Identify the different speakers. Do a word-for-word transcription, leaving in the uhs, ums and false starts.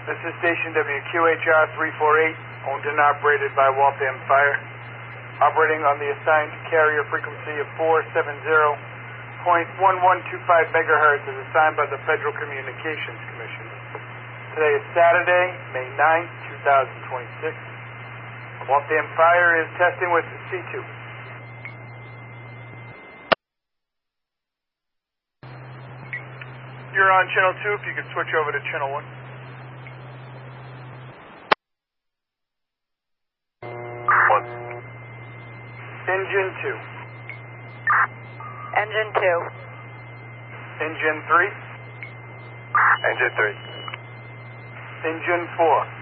Speaker 1: This is station W Q H R three forty-eight, owned and operated by Waltham Fire, operating on the assigned carrier frequency of four seventy point one one two five megahertz as assigned by the Federal Communications Commission. Today is Saturday, May ninth, two thousand twenty-six. Waltham Fire is testing with C two. You're on channel two, if you could switch over to channel one.
Speaker 2: One.
Speaker 1: Engine two.
Speaker 3: Engine two.
Speaker 1: Engine three.
Speaker 2: Engine three.
Speaker 1: Engine four.